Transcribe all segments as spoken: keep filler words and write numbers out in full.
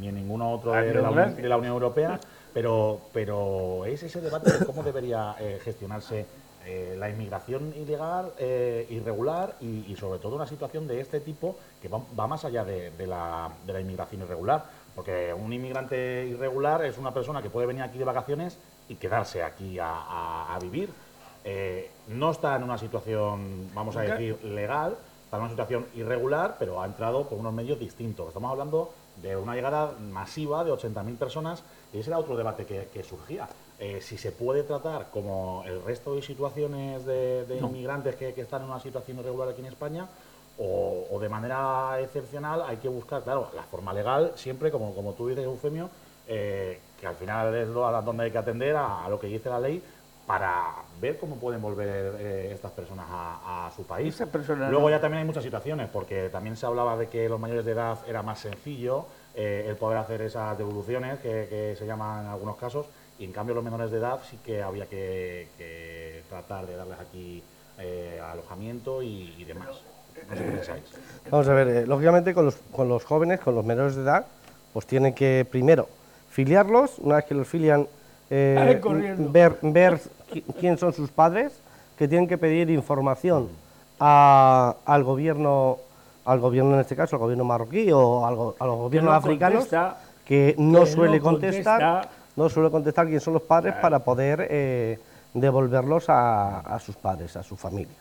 ni en ninguno otro de, de, la, Unión, de la Unión Europea, pero, pero es ese debate de cómo debería eh, gestionarse eh, la inmigración ilegal, eh, irregular y, y sobre todo una situación de este tipo que va, va más allá de, de, la, de la inmigración irregular, porque un inmigrante irregular es una persona que puede venir aquí de vacaciones y quedarse aquí a, a, a vivir. Eh, no está en una situación, vamos a decir, legal, está en una situación irregular, pero ha entrado por unos medios distintos. Estamos hablando de una llegada masiva de ochenta mil personas y ese era otro debate que, que surgía. Eh, si se puede tratar como el resto de situaciones de, de no. inmigrantes que, que están en una situación irregular aquí en España o, o de manera excepcional hay que buscar, claro, la forma legal siempre, como, como tú dices, Eufemio, eh, que al final es lo, a donde hay que atender a, a lo que dice la ley, para ver cómo pueden volver eh, estas personas a, a su país. Luego ya también hay muchas situaciones, porque también se hablaba de que los mayores de edad era más sencillo eh, el poder hacer esas devoluciones, que, que se llaman en algunos casos, y en cambio los menores de edad sí que había que, que tratar de darles aquí eh, alojamiento y, y demás. No sé qué pensáis. Vamos a ver, eh, lógicamente con los, con los jóvenes, con los menores de edad, pues tienen que primero filiarlos, una vez que los filian, Eh, ver, ver quién son sus padres, que tienen que pedir información a, al gobierno, al gobierno en este caso, al gobierno marroquí o al, a los gobiernos no africanos, contesta, que no que suele no contestar, contesta. no suele contestar quién son los padres claro. para poder eh, devolverlos a, a sus padres, a su familia.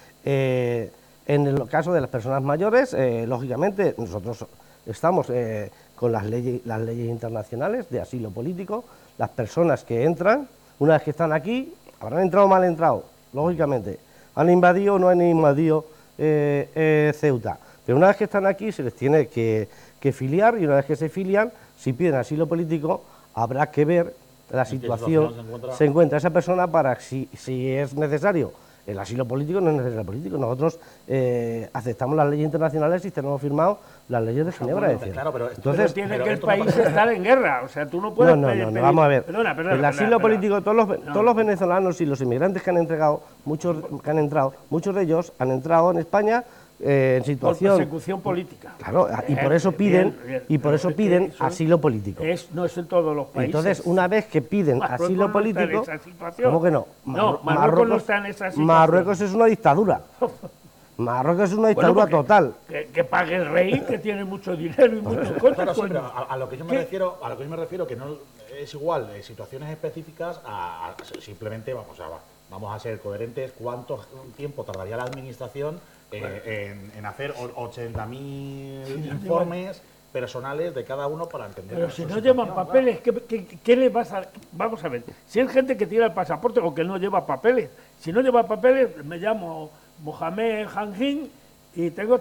Eh, en el caso de las personas mayores, eh, lógicamente nosotros estamos eh, con las leyes, las leyes internacionales de asilo político. Las personas que entran, una vez que están aquí, habrán entrado o mal entrado, lógicamente. Han invadido o no han invadido eh, eh, Ceuta. Pero una vez que están aquí se les tiene que, que filiar y una vez que se filian, si piden asilo político, habrá que ver la situación, se encuentra? se encuentra esa persona para si, si es necesario. El asilo político no es necesario político. Nosotros eh, aceptamos las leyes internacionales y tenemos firmado las leyes de Ginebra. No, bueno, claro, pero entonces tiene pero que el país no estar en guerra. O sea, tú no puedes. No, no, pedir, no, no, vamos a ver. Perdona, perdona, el asilo perdona, político, perdona. todos los, no. todos los venezolanos y los inmigrantes que han entregado, muchos que han entrado, muchos de ellos han entrado en España eh, en situación. Por persecución política. Claro, y por eso piden, bien, bien, y por eso piden eso asilo político. Es, no es en todos los países. Entonces, una vez que piden Marruecos asilo no político, ¿cómo que no? Mar no, Marruecos, Marruecos no está en esa situación. Marruecos es una dictadura. Marruecos es una dictadura bueno, que, total. Que, que pague el rey, que tiene mucho dinero y muchos cosas. Claro, sí, pero a, a lo que yo me ¿Qué? refiero, a lo que yo me refiero, que no es igual de situaciones específicas a, a simplemente vamos a vamos a ser coherentes. ¿Cuánto tiempo tardaría la administración eh, en, en hacer ochenta mil sí, informes personales de cada uno para entender? Pero si no llevan papeles, ¿qué, qué, qué le vas a...? Vamos a ver, si es gente que tiene el pasaporte o que no lleva papeles, si no lleva papeles, me llamo Mohamed Hanjin y tengo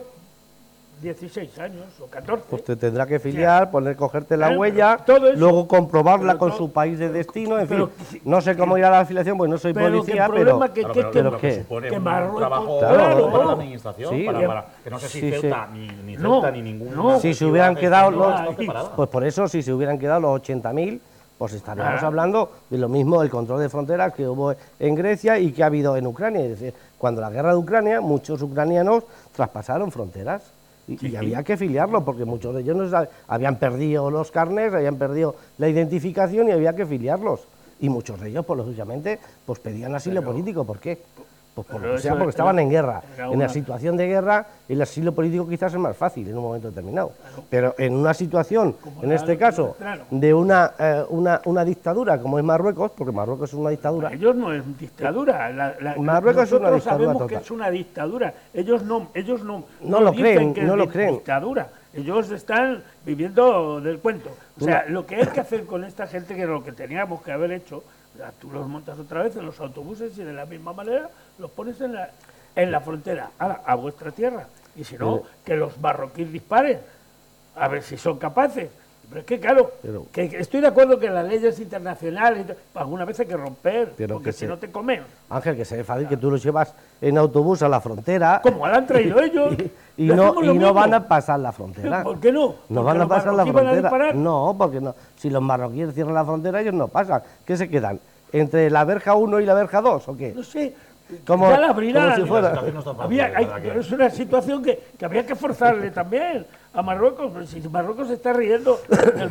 dieciséis años o catorce. Pues te tendrá que filiar, o sea, poner, cogerte la claro, huella, luego comprobarla con todo, su país de destino, en pero, fin. No sé cómo irá la afiliación, pues no soy pero policía, que pero... Que, claro, que, pero, que, pero que supone que un Marruecos, trabajo claro, claro, para no, la administración, sí, para, para, que no sé si sí, Ceuta, sí. ni, ni Ceuta, no, ni ningún... No, si se hubieran quedado los... No pues por eso, si se hubieran quedado los ochenta mil, pues estaríamos ah. hablando de lo mismo del control de fronteras que hubo en Grecia y que ha habido en Ucrania. Es decir, cuando la guerra de Ucrania, muchos ucranianos traspasaron fronteras. Y, sí, y había que filiarlo, porque muchos de ellos no habían perdido los carnets, habían perdido la identificación y había que filiarlos. Y muchos de ellos, pues lógicamente, pues pedían asilo pero, político. ¿Por qué? Pues por lo que sea, porque estaban en guerra. En la situación de guerra, el asilo político quizás es más fácil en un momento determinado. Pero en una situación, en este caso, de una, eh, una, una dictadura como es Marruecos, porque Marruecos es una dictadura... Ellos no es dictadura. La, la, Marruecos es una dictadura sabemos total. que es una dictadura. Ellos no, ellos no, no, no lo creen, que no es lo creen. Dictadura. Ellos están viviendo del cuento. O sea, lo que hay que hacer con esta gente, que es lo que teníamos que haber hecho, tú los montas otra vez en los autobuses y de la misma manera los pones en la, en la frontera, a, a vuestra tierra. Y si no, que los marroquíes disparen, a ver si son capaces. Pero es que, claro, pero, que estoy de acuerdo que las leyes internacionales, alguna vez hay que romper, porque si se, no te comen. Ángel, que se ve fácil que tú los llevas en autobús a la frontera. Como lo han traído ellos. Y, y, no, y no van a pasar la frontera. ¿Por qué no? No van a pasar la frontera. No, porque no. Si los marroquíes cierran la frontera, ellos no pasan. ¿Qué se quedan? ¿Entre la verja uno y la verja dos o qué? No sé. Como, ya la abrirán. Como si fuera. Había, hay, pero es una situación que, que había que forzarle también a Marruecos. Si Marruecos se está riendo del